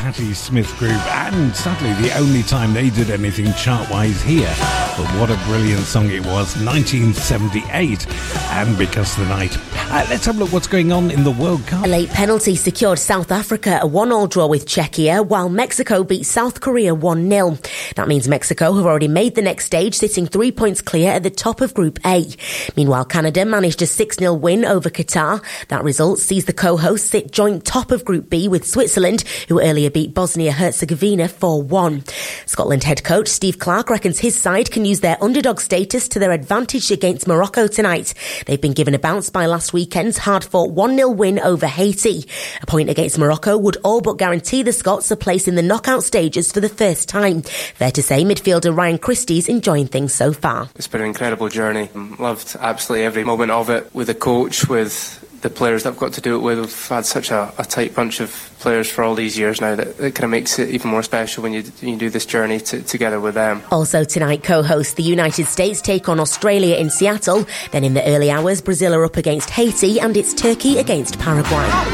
Patti Smith Group, and sadly the only time they did anything chart-wise here. But what a brilliant song it was, 1978, and Because the Night. Let's have a look what's going on in the World Cup. A late penalty secured South Africa a 1-1 draw with Czechia, while Mexico beat South Korea 1-0. That means Mexico have already made the next stage, sitting 3 points clear at the top of Group A. Meanwhile, Canada managed a 6-0 win over Qatar. That result sees the co-hosts sit joint top of Group B with Switzerland, who earlier beat Bosnia-Herzegovina 4-1. Scotland head coach Steve Clarke reckons his side can use their underdog status to their advantage against Morocco tonight. They've been given a bounce by last weekend's hard-fought 1-0 win over Haiti. A point against Morocco would all but guarantee the Scots a place in the knockout stages for the first time. Fair to say midfielder Ryan Christie's enjoying things so far. It's been an incredible journey. Loved absolutely every moment of it, with the coach, with the players that I've got to do it with. We've had such a tight bunch of players for all these years now that it kind of makes it even more special when you do this journey together with them. Also tonight, co-hosts the United States take on Australia in Seattle. Then in the early hours, Brazil are up against Haiti, and it's Turkey against Paraguay.